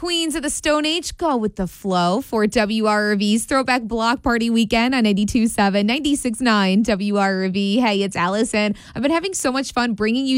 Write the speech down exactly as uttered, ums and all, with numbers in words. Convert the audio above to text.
Queens of the Stone Age, go with the flow for W R R V's Throwback Block Party Weekend on ninety-two point seven, ninety-six point nine W R R V. Hey, it's Allison. I've been having so much fun bringing you